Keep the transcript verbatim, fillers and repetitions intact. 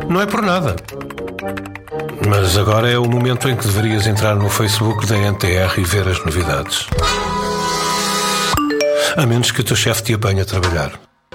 Não é por nada. Mas agora é o momento em que deverias entrar no Facebook da N T R e ver as novidades. A menos que o teu chefe te apanhe a trabalhar.